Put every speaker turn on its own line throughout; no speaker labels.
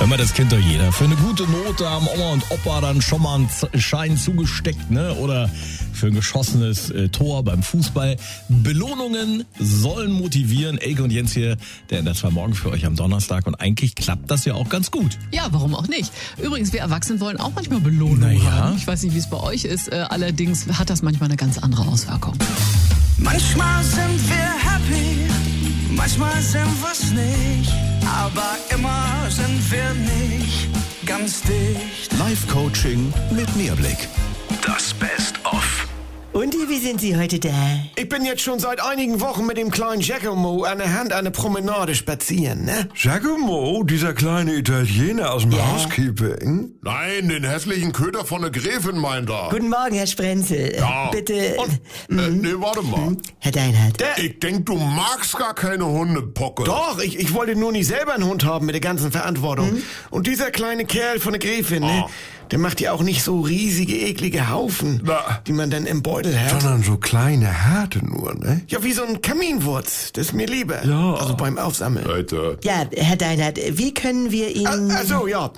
Wenn man das kennt doch jeder. Für eine gute Note haben Oma und Opa dann schon mal einen Schein zugesteckt, ne? Oder für ein geschossenes Tor beim Fußball. Belohnungen sollen motivieren. Elke und Jens hier, der NDR2 Morgen für euch am Donnerstag. Und eigentlich klappt das ja auch ganz gut.
Ja, warum auch nicht? Übrigens, wir Erwachsenen wollen auch manchmal Belohnungen haben. Ich weiß nicht, wie es bei euch ist. Allerdings hat das manchmal eine ganz andere Auswirkung.
Manchmal sind wir happy, manchmal sind wir's nicht. Aber immer sind wir nicht ganz dicht.
Live-Coaching mit Mehrblick. Das Best-of.
Und wie sind Sie heute da?
Ich bin jetzt schon seit einigen Wochen mit dem kleinen Giacomo an der Hand eine Promenade spazieren, ne?
Giacomo, dieser kleine Italiener aus dem Housekeeping?
Nein, den hässlichen Köter von der Gräfin meint er.
Guten Morgen, Herr Sprenzel.
Ja.
Bitte.
Nee, warte mal.
Herr Deinhardt.
Ich denk, du magst gar keine Hundepocke.
Doch, ich wollte nur nicht selber einen Hund haben mit der ganzen Verantwortung. Und dieser kleine Kerl von der Gräfin, ne? Der macht ja auch nicht so riesige, eklige Haufen, die man dann im Beutel hat.
Sondern so kleine Härte nur, ne?
Ja, wie so ein Kaminwurz. Das ist mir lieber.
Ja.
Also beim Aufsammeln.
Leute.
Ja, Herr Deinhardt, wie können wir Ihnen...
Also ja,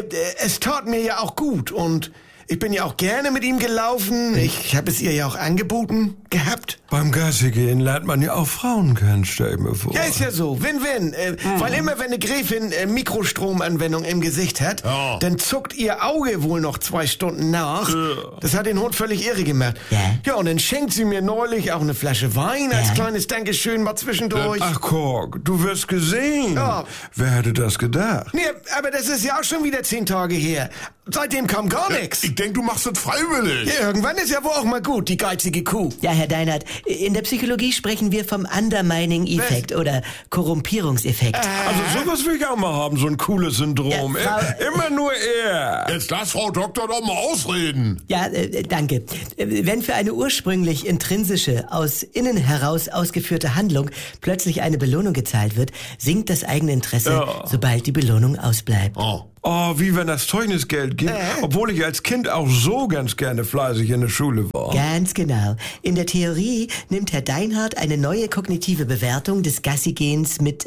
es tat mir ja auch gut und ich bin ja auch gerne mit ihm gelaufen. Ich habe es ihr ja auch angeboten gehabt.
Beim Gassi gehen lernt man ja auch Frauen kennen, stell ich mir vor.
Ja, ist ja so. Win-win. Weil immer, wenn eine Gräfin Mikrostromanwendung im Gesicht hat, dann zuckt ihr Auge wohl noch 2 Stunden nach. Das hat den Hund völlig irre gemacht. Ja, und dann schenkt sie mir neulich auch eine Flasche Wein als kleines Dankeschön mal zwischendurch.
Ach, Kork, du wirst gesehen.
Ja.
Wer hätte das gedacht?
Nee, aber das ist ja auch schon wieder 10 Tage her. Seitdem kam gar nichts.
Ich denk, du machst das freiwillig.
Ja, irgendwann ist ja wohl auch mal gut, die geizige Kuh.
Ja, Herr Deinhardt, in der Psychologie sprechen wir vom Undermining-Effekt oder Korrumpierungseffekt.
Also sowas will ich auch mal haben, so ein cooles Syndrom.
Ja,
Immer nur er.
Jetzt lass Frau Doktor doch mal ausreden.
Ja, danke. Wenn für eine ursprünglich intrinsische, aus innen heraus ausgeführte Handlung plötzlich eine Belohnung gezahlt wird, sinkt das eigene Interesse, sobald die Belohnung ausbleibt.
Oh, wie wenn das Zeugnisgeld gibt, obwohl ich als Kind auch so ganz gerne fleißig in der Schule war.
Ganz genau. In der Theorie nimmt Herr Deinhardt eine neue kognitive Bewertung des Gassigehens mit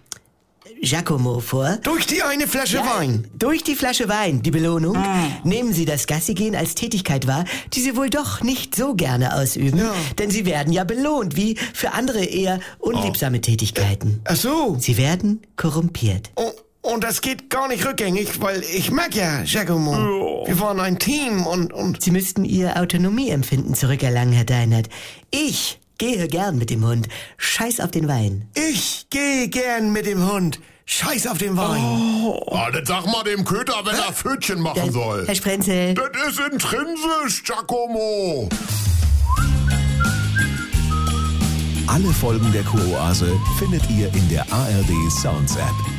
Giacomo vor.
Durch die eine Flasche Wein.
Durch die Flasche Wein, die Belohnung, nehmen Sie das Gassigehen als Tätigkeit wahr, die Sie wohl doch nicht so gerne ausüben, denn Sie werden ja belohnt, wie für andere eher unliebsame Tätigkeiten.
Ach so.
Sie werden korrumpiert.
Und das geht gar nicht rückgängig, weil ich mag ja Giacomo. Wir waren ein Team und...
Sie müssten Ihr Autonomieempfinden zurückerlangen, Herr Deinhardt. Ich gehe gern mit dem Hund. Scheiß auf den Wein.
Ich gehe gern mit dem Hund. Scheiß auf den Wein.
Das sag mal dem Köter, wenn er Pfötchen machen soll.
Herr Sprenzel.
Das ist intrinsisch, Giacomo.
Alle Folgen der Kuroase findet ihr in der ARD Sounds App.